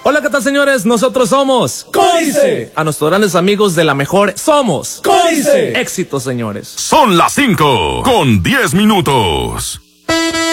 Hola, ¿qué tal, señores? Nosotros somos Códice. A nuestros grandes amigos de la mejor somos Códice. Éxito, señores. Son las 5:10 minutos.